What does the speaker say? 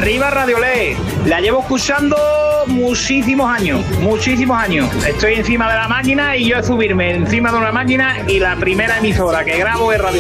Arriba Radio Ley. La llevo escuchando muchísimos años. Estoy encima de la máquina y yo es subirme encima de una máquina y la primera emisora que grabo es Radio